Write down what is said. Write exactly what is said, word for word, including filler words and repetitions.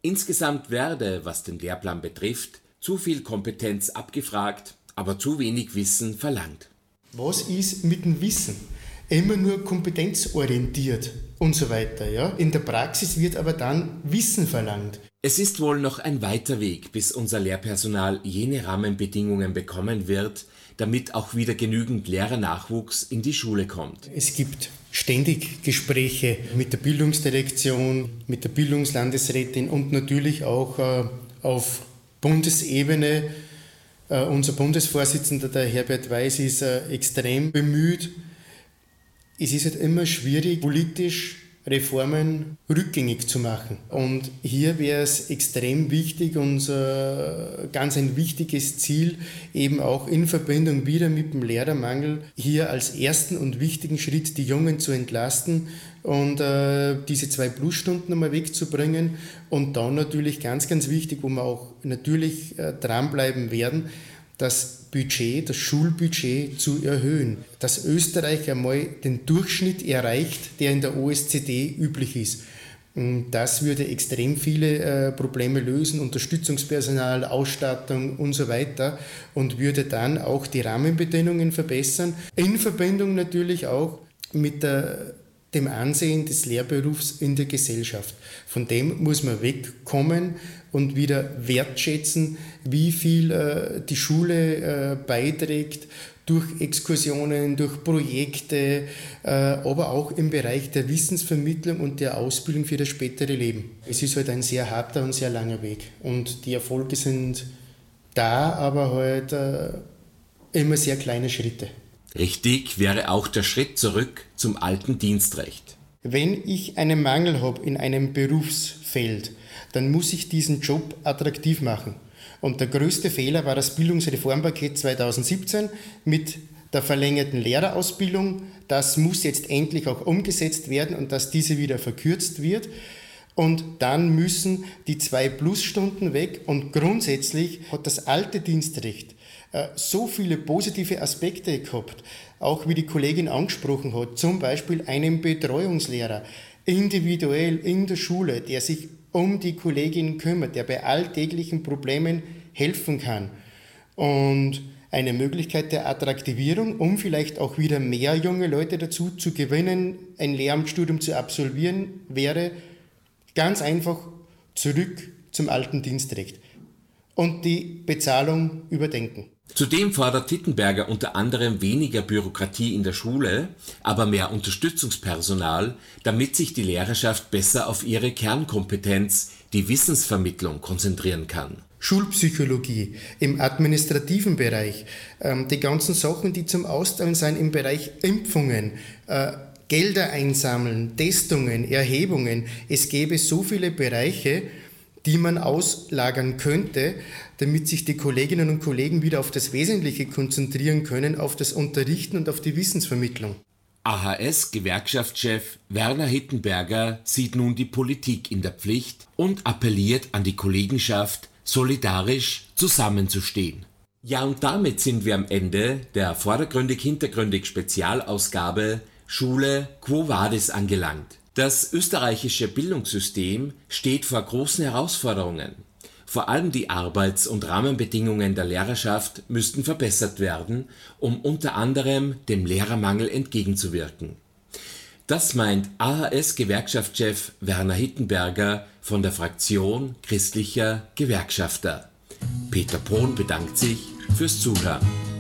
Insgesamt werde, was den Lehrplan betrifft, zu viel Kompetenz abgefragt, aber zu wenig Wissen verlangt. Was ist mit dem Wissen? Immer nur kompetenzorientiert und so weiter. Ja? In der Praxis wird aber dann Wissen verlangt. Es ist wohl noch ein weiter Weg, bis unser Lehrpersonal jene Rahmenbedingungen bekommen wird, damit auch wieder genügend Lehrernachwuchs in die Schule kommt. Es gibt ständig Gespräche mit der Bildungsdirektion, mit der Bildungslandesrätin und natürlich auch äh, auf Bundesebene. Uh, unser Bundesvorsitzender, der Herbert Weiß, ist uh, extrem bemüht. Es ist halt immer schwierig, politisch Reformen rückgängig zu machen. Und hier wäre es extrem wichtig, unser ganz ein wichtiges Ziel, eben auch in Verbindung wieder mit dem Lehrermangel, hier als ersten und wichtigen Schritt die Jungen zu entlasten und äh, diese zwei Plusstunden einmal wegzubringen. Und dann natürlich ganz, ganz wichtig, wo wir auch natürlich äh, dranbleiben werden, das Budget, das Schulbudget zu erhöhen. Dass Österreich einmal den Durchschnitt erreicht, der in der O E C D üblich ist. Das würde extrem viele äh, Probleme lösen, Unterstützungspersonal, Ausstattung und so weiter, und würde dann auch die Rahmenbedingungen verbessern, in Verbindung natürlich auch mit der, dem Ansehen des Lehrberufs in der Gesellschaft. Von dem muss man wegkommen und wieder wertschätzen, wie viel äh, die Schule äh, beiträgt durch Exkursionen, durch Projekte, äh, aber auch im Bereich der Wissensvermittlung und der Ausbildung für das spätere Leben. Es ist halt ein sehr harter und sehr langer Weg und die Erfolge sind da, aber halt äh, immer sehr kleine Schritte. Richtig wäre auch der Schritt zurück zum alten Dienstrecht. Wenn ich einen Mangel habe in einem Berufsfeld, dann muss ich diesen Job attraktiv machen. Und der größte Fehler war das Bildungsreformpaket zweitausendsiebzehn mit der verlängerten Lehrerausbildung. Das muss jetzt endlich auch umgesetzt werden und dass diese wieder verkürzt wird. Und dann müssen die zwei Plusstunden weg. Und grundsätzlich hat das alte Dienstrecht äh, so viele positive Aspekte gehabt, auch wie die Kollegin angesprochen hat, zum Beispiel einen Betreuungslehrer, individuell in der Schule, der sich um die Kollegin kümmert, der bei alltäglichen Problemen helfen kann. Und eine Möglichkeit der Attraktivierung, um vielleicht auch wieder mehr junge Leute dazu zu gewinnen, ein Lehramtsstudium zu absolvieren, wäre ganz einfach zurück zum alten Dienstrecht und die Bezahlung überdenken. Zudem fordert Tittenberger unter anderem weniger Bürokratie in der Schule, aber mehr Unterstützungspersonal, damit sich die Lehrerschaft besser auf ihre Kernkompetenz, die Wissensvermittlung, konzentrieren kann. Schulpsychologie im administrativen Bereich, ähm, die ganzen Sachen, die zum Austeilen sein im Bereich Impfungen, äh, Gelder einsammeln, Testungen, Erhebungen. Es gäbe so viele Bereiche, die man auslagern könnte, damit sich die Kolleginnen und Kollegen wieder auf das Wesentliche konzentrieren können, auf das Unterrichten und auf die Wissensvermittlung. A H S-Gewerkschaftschef Werner Hittenberger sieht nun die Politik in der Pflicht und appelliert an die Kollegenschaft, solidarisch zusammenzustehen. Ja, und damit sind wir am Ende der vordergründig-hintergründig Spezialausgabe Schule Quo Vadis angelangt. Das österreichische Bildungssystem steht vor großen Herausforderungen. Vor allem die Arbeits- und Rahmenbedingungen der Lehrerschaft müssten verbessert werden, um unter anderem dem Lehrermangel entgegenzuwirken. Das meint A H S-Gewerkschaftschef Werner Hittenberger von der Fraktion Christlicher Gewerkschafter. Peter Pohn bedankt sich fürs Zuhören.